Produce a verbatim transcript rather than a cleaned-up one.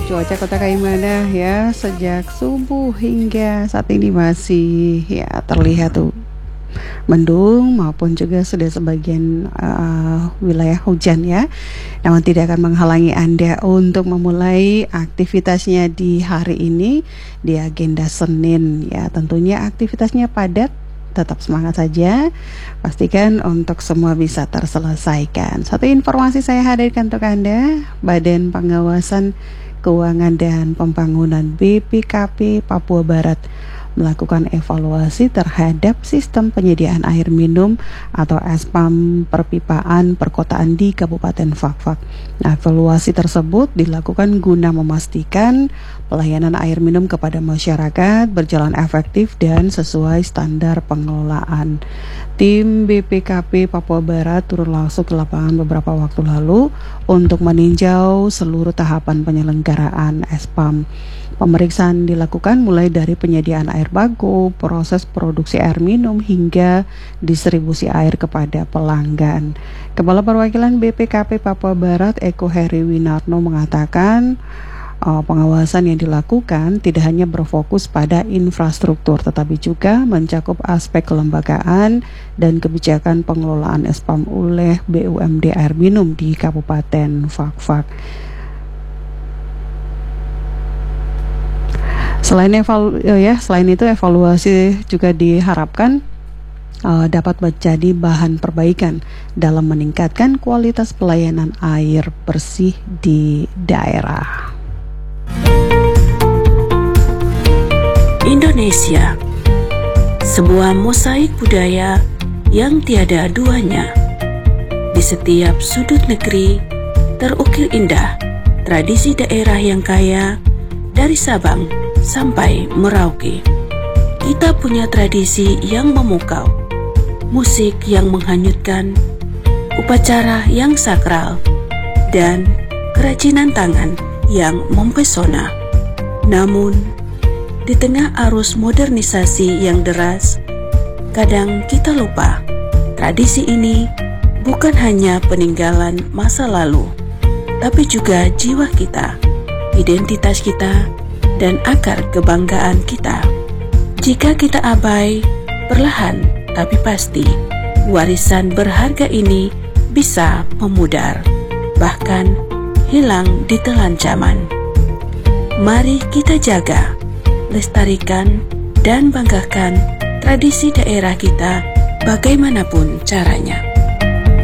cuaca kota kayak mana ya sejak subuh hingga saat ini masih ya terlihat tuh mendung maupun juga sudah sebagian uh, wilayah hujan ya. Namun tidak akan menghalangi Anda untuk memulai aktivitasnya di hari ini di agenda Senin ya. Tentunya aktivitasnya padat. Tetap semangat saja. Pastikan untuk semua bisa terselesaikan. Satu informasi saya hadirkan untuk Anda, Badan Pengawasan Keuangan dan Pembangunan B P K P Papua Barat melakukan evaluasi terhadap sistem penyediaan air minum atau S P A M perpipaan perkotaan di Kabupaten Fak-Fak. Nah, evaluasi tersebut dilakukan guna memastikan pelayanan air minum kepada masyarakat berjalan efektif dan sesuai standar pengelolaan. Tim B P K P Papua Barat turun langsung ke lapangan beberapa waktu lalu untuk meninjau seluruh tahapan penyelenggaraan S P A M. Pemeriksaan dilakukan mulai dari penyediaan air baku, proses produksi air minum hingga distribusi air kepada pelanggan. Kepala Perwakilan B P K P Papua Barat Eko Heri Winarno mengatakan uh, pengawasan yang dilakukan tidak hanya berfokus pada infrastruktur tetapi juga mencakup aspek kelembagaan dan kebijakan pengelolaan S P A M oleh B U M D air minum di Kabupaten Fak-Fak. Selain evalu ya, selain itu evaluasi juga diharapkan uh, dapat menjadi bahan perbaikan dalam meningkatkan kualitas pelayanan air bersih di daerah. Indonesia, sebuah mosaik budaya yang tiada duanya. Di setiap sudut negeri terukir indah tradisi daerah yang kaya dari Sabang sampai Merauke. Kita punya tradisi yang memukau, musik yang menghanyutkan, upacara yang sakral, dan kerajinan tangan yang mempesona. Namun, di tengah arus modernisasi yang deras, kadang kita lupa tradisi ini bukan hanya peninggalan masa lalu, tapi juga jiwa kita, identitas kita, dan akar kebanggaan kita. Jika kita abai, perlahan tapi pasti, warisan berharga ini bisa memudar, bahkan hilang ditelan zaman. Mari kita jaga, lestarikan, dan banggakan tradisi daerah kita bagaimanapun caranya.